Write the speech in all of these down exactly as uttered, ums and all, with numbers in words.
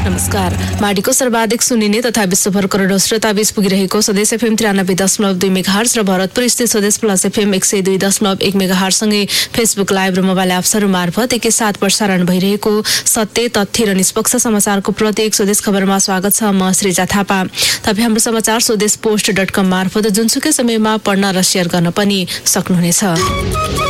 नमस्कार। माडीको सर्वाधिक सुनिने तथा विश्वभर करोडौं श्रोताबीच पुगिरहेको स्वदेश एफएम त्रियानब्बे दशमलव दुई मेगाहर्ज र भरतपुर स्थित स्वदेश प्लस एफएम एक सय दुई दशमलव एक मेगाहर्जसँगै फेसबुक लाइभ र मोबाइल एप्सहरू मार्फत एकैसाथ प्रसारण भइरहेको सत्य तथ्य र निष्पक्ष समाचारको प्रत्येक स्वदेश खबरमा स्वागत छ। म श्रीजा थापा। तपाईँ हाम्रो समाचार स्वदेश पोस्ट डट कम मार्फत जुनसुकै समयमा पढ्न र शेयर गर्न पनि सक्नुहुनेछ।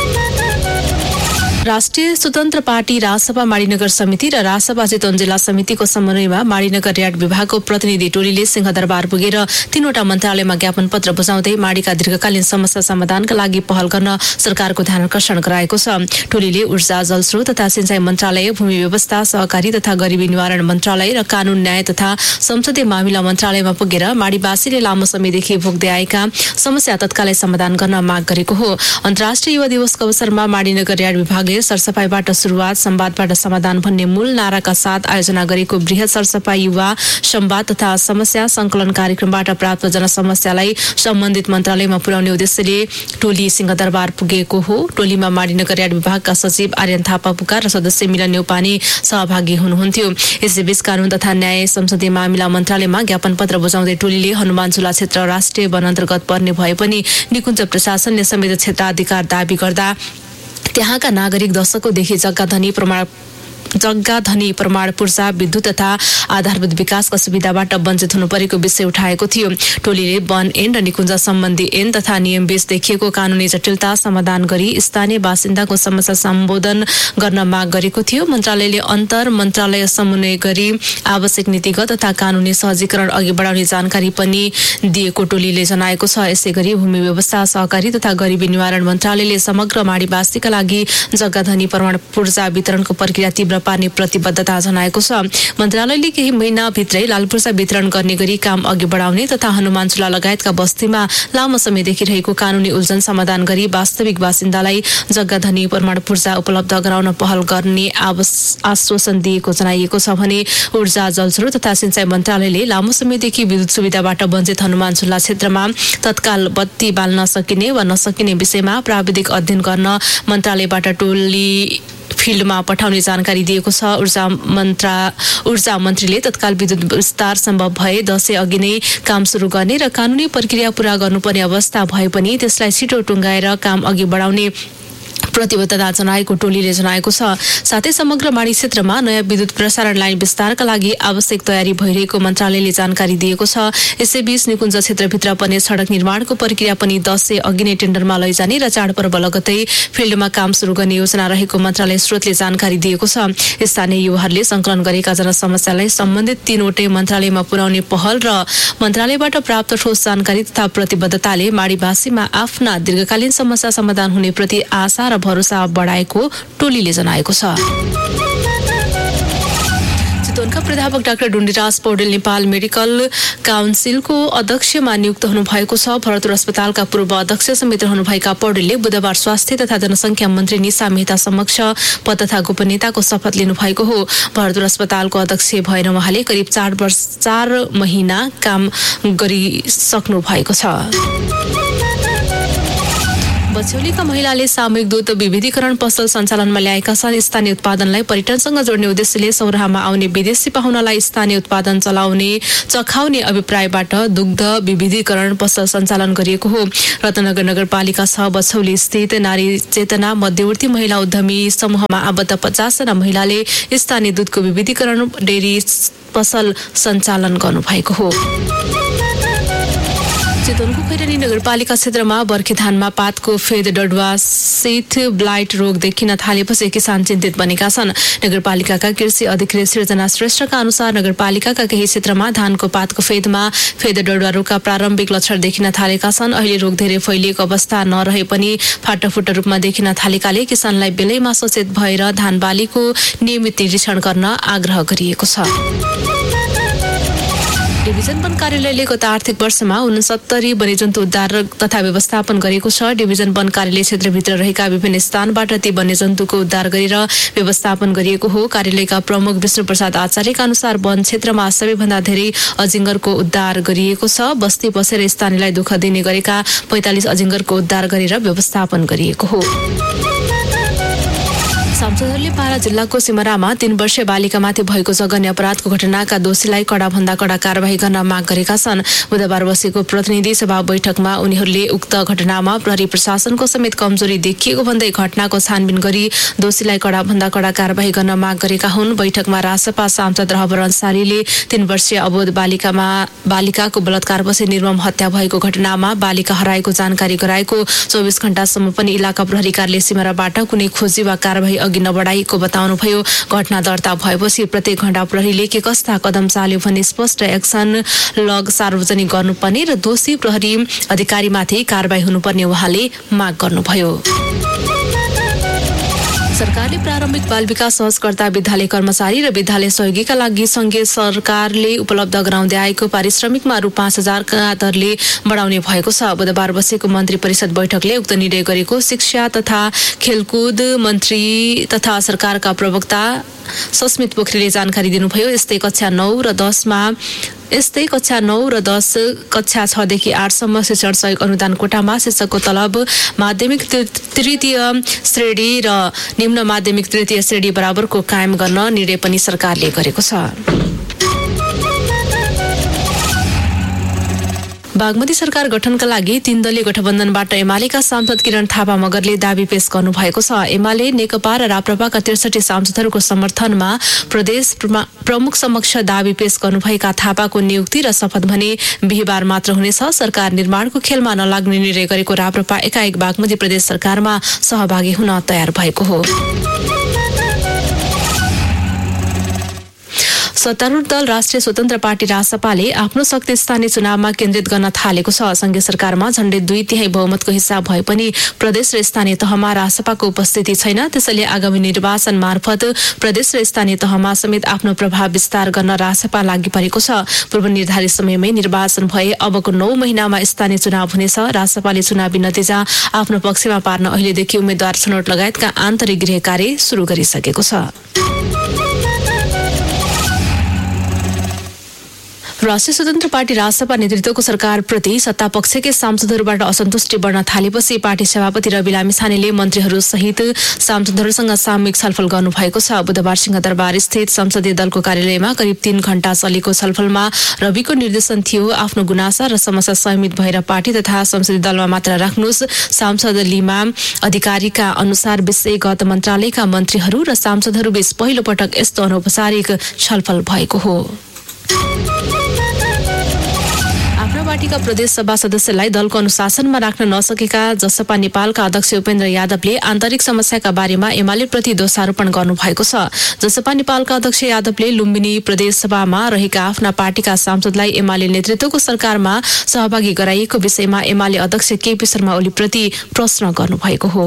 राष्ट्रिय स्वतन्त्र पार्टी राजसभा माडीनगर समिति र राजसभा चितवन जिल्ला समितिको समन्वयमा माडीनगर र्याड विभागको प्रतिनिधि टोलीले सिंहदरबार पुगेर तीनवटा मन्त्रालयमा ज्ञापन पत्र बुझाउँदै माडीका दीर्घकालीन समस्या समाधानका लागि पहल गर्न सरकारको ध्यान आकर्षण गराएको छ। टोलीले ऊर्जा जलस्रोत तथा सिंचाई मन्त्रालय, भूमि व्यवस्था, सहकारी तथा गरिबी निवारण मन्त्रालय र कानून न्याय तथा संसदीय मामिला मन्त्रालयमा पुगेर माडीवासीले लामो समयदेखि भोग्दै आएका समस्या तत्कालै समाधान गर्न माग गरेको हो। अन्तर्राष्ट्रिय युवा दिवसको अवसरमा माडीनगर र्याड विभागले सरसफाईबाट सुरुवात, संवादबाट समाधान भन्ने मूल नाराका साथ आयोजना गरेको बृहत सरसफाई युवा संवाद तथा समस्या संकलन कार्यक्रमबाट प्राप्त जनसमस्यालाई सम्बन्धित मन्त्रालयमा पुर्याउने उद्देश्यले टोली सिंहदरबार पुगेको हो। टोलीमा माडीनगर र्याड विभागका सचिव आर्यन थापा पुकार र सदस्य मिलन न्यौपाने सहभागी हुनुहुन्थ्यो। यसैबीच कानून तथा न्याय संसदीय मामिला मन्त्रालयमा ज्ञापन पत्र बुझाउँदै टोलीले हनुमान झुला क्षेत्र राष्ट्रिय वन अन्तर्गत पर्ने भए पनि निकुञ्ज प्रशासनले समेत क्षेत्राधिकार दाबी गर्दा त्यहाँका नागरिक दशकौंदेखि जग्गाधनी प्रमाण जग्गाधनी प्रमाण पूर्जा, विद्युत तथा आधारभूत विकासका सुविधाबाट वञ्चित हुनु परेको विषय उठाएको थियो। टोलीले वन ऐन र निकुञ्ज सम्बन्धी ऐन तथा नियमबीच देखिएको कानूनी जटिलता समाधान गरी स्थानीय बासिन्दाको समस्या सम्बोधन गर्न माग गरेको थियो। मन्त्रालयले अन्तर मन्त्रालय समन्वय गरी आवश्यक नीतिगत तथा कानूनी सहजीकरण अघि बढाउने जानकारी पनि दिएको टोलीले जनाएको छ। यसैगरी भूमि व्यवस्था, सहकारी तथा गरिबी निवारण मन्त्रालयले समग्र माडीवासीका लागि जग्गाधनी प्रमाण पूर्जा वितरणको प्रक्रिया तीव्र पार्ने प्रतिबद्धता जनाएको छ। मन्त्रालयले केही महिनाभित्रै लालपूर्जा वितरण गर्ने गरी काम अघि बढाउने तथा हनुमान झुला लगायतका बस्तीमा लामो समयदेखि रहेको कानूनी उल्झन समाधान गरी वास्तविक बासिन्दालाई जग्गाधनी प्रमाण पूर्जा उपलब्ध गराउन पहल गर्ने आश्वासन दिएको जनाइएको छ भने ऊर्जा जलस्रोत तथा सिंचाई मन्त्रालयले लामो समयदेखि विद्युत सुविधाबाट वञ्चित हनुमान झुला क्षेत्रमा तत्काल बत्ती बाल्न सकिने वा नसकिने विषयमा प्राविधिक अध्ययन गर्न मन्त्रालयबाट टोली फिल्डमा पठाउने जानकारी दिएको छ। ऊर्जा मन्त्रा ऊर्जा मन्त्रीले तत्काल विद्युत विस्तार सम्भव भए दशै अघि नै काम सुरु गर्ने र कानूनी प्रक्रिया पूरा गर्नुपर्ने अवस्था भए पनि त्यसलाई छिटो टुङ्गाएर काम अघि बढाउने प्रतिबद्धता जनाएको टोलीले जनाएको छ। साथै समग्र माडी क्षेत्रमा नयाँ विद्युत प्रसारण लाइन विस्तारका लागि आवश्यक तयारी भइरहेको मन्त्रालयले जानकारी दिएको छ। यसैबीच निकुञ्ज क्षेत्रभित्र पर्ने सडक निर्माणको प्रक्रिया पनि दशै अघि नै टेन्डरमा लैजाने र चाडपर्व लगतै फिल्डमा काम सुरु गर्ने योजना रहेको मन्त्रालय स्रोतले जानकारी दिएको छ। स्थानीय युवाहरूले संकलन गरेका जनसमस्यालाई सम्बन्धित तीनवटै मन्त्रालयमा पुर्याउने पहल र मन्त्रालयबाट प्राप्त ठोस जानकारी तथा प्रतिबद्धताले माडीवासीमा आफ्ना दीर्घकालीन समस्या समाधान हुने प्रति आशा र भरोसा बढाएको टोलीले जनाएको छ। चितवनका प्राध्यापक डाक्टर डुण्डीराज पौडेल नेपाल मेडिकल काउन्सिलको अध्यक्षमा नियुक्त हुनुभएको छ। भरतपुर अस्पतालका पूर्व अध्यक्ष समेत रहनुभएका पौडेलले बुधबार स्वास्थ्य तथा जनसङ्ख्या मन्त्री निशा मेहता समक्ष पद तथा गोपनीयताको शपथ लिनुभएको हो। भरतपुर अस्पतालको अध्यक्ष भएर उहाँले करिब चार वर्ष चार महिना काम गरिसक्नु भएको छ। बछौलीका महिलाले सामूहिक दूध विविधीकरण पसल सञ्चालनमा ल्याएका छन्। स्थानीय उत्पादनलाई पर्यटनसँग जोड्ने उद्देश्यले सौराहामा आउने विदेशी पाहुनालाई स्थानीय उत्पादन चलाउने चखाउने अभिप्रायबाट दुग्ध विविधीकरण पसल सञ्चालन गरिएको हो। रत्नगर नगरपालिका छ बछौली स्थित नारी चेतना मध्यवर्ती महिला उद्यमी समूहमा आबद्ध पचासजना महिलाले स्थानीय दूधको विविधीकरण डेरी पसल सञ्चालन गर्नुभएको हो। चितवनको खैरानी नगरपालिका क्षेत्रमा बर्खे धानमा पातको फेद डडुवा शीत ब्लाइट रोग देखिन थालेपछि किसान चिन्तित बनेका छन्। नगरपालिकाका कृषि अधिकारी सृजना श्रेष्ठका अनुसार नगरपालिकाका केही क्षेत्रमा धानको पातको फेदमा फेद डडुवा रोगका प्रारम्भिक लक्षण देखिन थालेका छन्। अहिले रोग धेरै फैलिएको अवस्था नरहे पनि फाटाफुटा रूपमा देखिन थालेकाले किसानलाई बेलैमा सचेत भएर धान बालीको नियमित निरीक्षण गर्न आग्रह गरिएको छ। डिभिजन वन कार्यालयले गत आर्थिक वर्षमा उनसत्तरी वन्यजन्तु उद्धार तथा व्यवस्थापन गरेको छ। डिभिजन वन कार्यालय क्षेत्रभित्र रहेका विभिन्न स्थानबाट ती वन्यजन्तुको उद्धार गरेर व्यवस्थापन गरिएको हो। कार्यालयका प्रमुख विष्णु प्रसाद आचार्यका अनुसार वन क्षेत्रमा सबैभन्दा धेरै अजिङ्गरको उद्धार गरिएको छ। बस्ती बसेर स्थानीयलाई दुःख दिने गरेका पैंतालिस अजिङ्गरको उद्धार गरेर व्यवस्थापन गरिएको हो। सांसदहरूले पारा जिल्लाको सिमरामा तीन वर्षीय बालिकामाथि भएको जघन्य अपराधको घटनाका दोषीलाई कडाभन्दा कडा कारबाही गर्न माग गरेका छन्। बुधबार बसेको प्रतिनिधि सभा बैठकमा उनीहरूले उक्त घटनामा प्रहरी प्रशासनको समेत कमजोरी देखिएको भन्दै घटनाको छानबिन गरी दोषीलाई कडाभन्दा कडा कारबाही गर्न माग गरेका हुन्। बैठकमा रासपा सांसद रहबर अन्सारीले तीन वर्षीय अबोध बालिकामा बालिकाको बलात्कारपछि निर्मम हत्या भएको घटनामा बालिका हराएको जानकारी गराएको चौबिस घण्टासम्म पनि इलाका प्रहरी कार्यालय सिमराबाट कुनै खोजी वा कारबाही अघि नबढाइएको बताउनुभयो। घटना दर्ता भएपछि प्रत्येक घण्टा प्रहरीले के कस्ता कदम चाल्यो भन्ने स्पष्ट एक्सन लग सार्वजनिक गर्नुपर्ने र दोषी प्रहरी अधिकारीमाथि कारबाही हुनुपर्ने उहाँले माग गर्नुभयो। सरकारले प्रारम्भिक बाल विकास सहजकर्ता विद्यालय कर्मचारी र विद्यालय सहयोगीका लागि संघीय सरकारले उपलब्ध गराउँदै आएको पारिश्रमिकमा रु पाँच हजारका दरले बढाउने भएको छ। बुधबार बसेको मन्त्री परिषद बैठकले उक्त निर्णय गरेको शिक्षा तथा खेलकुद मन्त्री तथा सरकारका प्रवक्ता सस्मित पोखरेलले जानकारी दिनुभयो। यस्तै कक्षा नौ र दसमा यस्तै कक्षा नौ र दस कक्षा छदेखि आठसम्म शिक्षण सहयोग अनुदान कोटामा शिक्षकको तलब माध्यमिक तृतीय श्रेणी र निम्न माध्यमिक तृतीय श्रेणी बराबरको कायम गर्न निर्णय पनि सरकारले गरेको छ। बागमती सरकार गठनका लागि तीन दलीय गठबन्धनबाट एमालेका सांसद किरण थापा मगरले दाबी पेश गर्नु भएको छ। एमाले नेकपा र राप्रपाका त्रिसठी सांसदहरूको समर्थनमा प्रदेश प्रमुख समक्ष दाबी पेश गर्नुभएका थापाको नियुक्ति र शपथ भने बिहिबार मात्र हुनेछ। सरकार निर्माणको खेलमा नलाग्ने निर्णय गरेको राप्रपा एकाएक बागमती प्रदेश सरकारमा सहभागी हुन तयार भएको हो। सत्तारूढ़ दल राष्ट्रिय स्वतन्त्र पार्टी रासपाले आफ्नो शक्ति स्थानीय चुनावमा केन्द्रित गर्न थालेको छ। संघीय सरकारमा झण्डै दुई तिहाई बहुमतको हिस्सा भए पनि प्रदेश र स्थानीय तहमा रासपाको उपस्थिति छैन। त्यसैले आगामी निर्वाचन मार्फत प्रदेश र स्थानीय तहमा समेत आफ्नो प्रभाव विस्तार गर्न रासपा लागि परेको छ। पूर्व निर्धारित समयमै निर्वाचन भए अबको नौ महिनामा स्थानीय चुनाव हुनेछ। रासपाले चुनावी नतिजा आफ्नो पक्षमा पार्न अहिलेदेखि उम्मेद्वार छनौट लगायतका आन्तरिक गृह कार्य सुरु गरिसकेको छ। राष्ट्रिय स्वतन्त्र पार्टी रासपा नेतृत्वको सरकारप्रति सत्तापक्षकै सांसदहरूबाट असन्तुष्टि बढ्न थालेपछि पार्टी सभापति रवि लामिछानेले मन्त्रीहरू सहित सांसदहरूसँग सामूहिक छलफल गर्नुभएको छ। बुधबार सिंहदरबार स्थित संसदीय दलको कार्यालयमा करिब तीन घण्टा चलेको छलफलमा रविको निर्देशन थियो आफ्नो गुनासा र समस्या सहमित भएर पार्टी तथा संसदीय दलमा मात्र राख्नुहोस्। सांसद लिमा अधिकारीका अनुसार विषयगत मन्त्रालयका मन्त्रीहरू र सांसदहरू बीच पहिलो पटक यस्तो अनौपचारिक छलफल भएको हो। पार्टीका प्रदेश सभा सदस्यलाई दलको अनुशासनमा राख्न नसकेका जसपा नेपालका अध्यक्ष उपेन्द्र यादवले आन्तरिक समस्याका बारेमा एमाले प्रति दोषारोपण गर्नुभएको छ। जसपा नेपालका अध्यक्ष यादवले लुम्बिनी प्रदेश सभामा रहेका आफ्ना पार्टीका सांसदलाई एमाले नेतृत्वको सरकारमा सहभागी गराइएको विषयमा एमाले अध्यक्ष केपी शर्मा ओलीप्रति प्रश्न गर्नुभएको हो।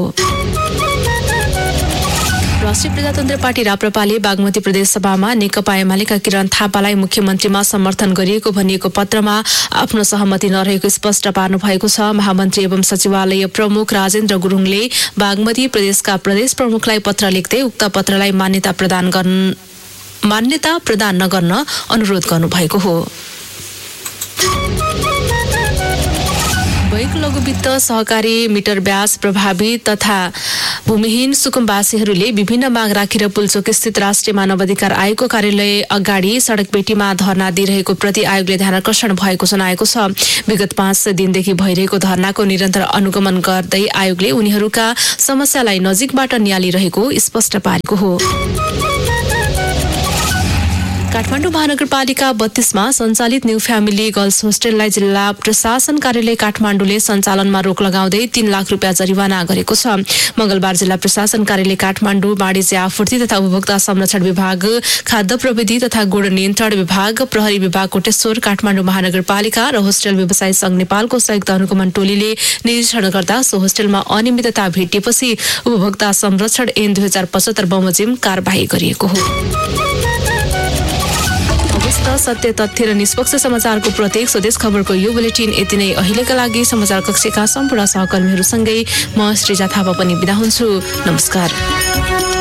राष्ट्रिय प्रजातन्त्र पार्टी राप्रपाले बागमती प्रदेश सभामा नेकपा एमालेका किरण थापालाई मुख्यमन्त्रीमा समर्थन गरिएको भनिएको पत्रमा आफ्नो सहमति नरहेको स्पष्ट पार्नु भएको छ। महामन्त्री एवं सचिवालय प्रमुख राजेन्द्र गुरुङले बागमती प्रदेशका प्रदेश प्रमुखलाई पत्र लेख्दै उक्त पत्रलाई मान्यता प्रदान गर्न मान्यता प्रदान नगर्न अनुरोध गर्नुभएको हो। बैक लघुवित्त सहकारी मिटर ब्याज प्रभावित तथा भूमिहीन सुकुम्बासीहरूले विभिन्न माग राखेर पुल्चोक स्थित राष्ट्रिय मानव अधिकार आयोगको कार्यालय अगाडि सड़क पेटीमा धरना दिइरहेको प्रति आयोगले ध्यानाकर्षण भएको जनाएको छ। विगत पाँच दिनदेखि भइरहेको धरनाको निरन्तर अनुगमन गर्दै आयोगले उनीहरूका समस्यालाई नजिकबाट नियालिरहेको स्पष्ट पारेको हो। काठमाडौँ महानगरपालिका बत्तीसमा सञ्चालित न्यू फ्यामिली गर्ल्स होस्टेललाई जिल्ला प्रशासन कार्यालय काठमाडौँले सञ्चालनमा रोक लगाउँदै तीन लाख रुपियाँ जरिवाना गरेको छ। मंगलबार जिल्ला प्रशासन कार्यालय काठमाडौँ वाणिज्य आपूर्ति तथा उपभोक्ता संरक्षण विभाग, खाद्य प्रविधि तथा गुण नियन्त्रण विभाग, प्रहरी विभाग कोटेश्वर, काठमाडौँ महानगरपालिका र होस्टेल व्यवसायी संघ नेपालको संयुक्त अनुगमन टोलीले निरीक्षण गर्दा सो होस्टेलमा अनियमितता भेटिएपछि उपभोक्ता संरक्षण ऐन दुई हजार पचहत्तर बमोजिम कारबाही गरिएको हो। सत्य तथ्य र निष्पक्ष समाचारको प्रत्येक स्वदेश खबरको यो बुलेटिन यति नै। अहिलेका लागि समाचार कक्षका सम्पूर्ण सहकर्मीहरूसँगै म श्रीजा थापा पनि बिदा हुन्छु। नमस्कार।